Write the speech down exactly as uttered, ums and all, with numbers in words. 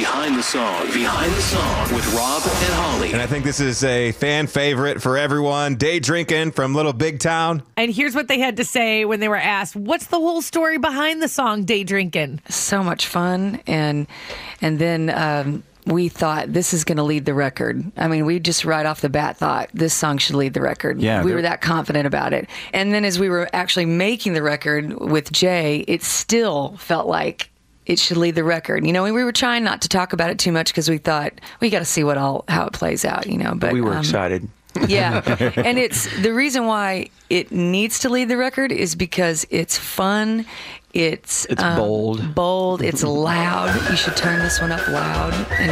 Behind the Song. Behind the Song with Rob and Holly. And I think this is a fan favorite for everyone. Day Drinking from Little Big Town. And here's what they had to say when they were asked, what's the whole story behind the song Day Drinking? So much fun. And and then um, we thought this is going to lead the record. I mean, we just right off the bat thought this song should lead the record. Yeah, we were that confident about it. And then as we were actually making the record with Jay, it still felt like it should lead the record. You know, we were trying not to talk about it too much because we thought we got to see what all how it plays out. You know, but we were um, excited. Yeah, and it's the reason why it needs to lead the record is because it's fun. It's It's um, bold. Bold. It's loud. You should turn this one up loud. And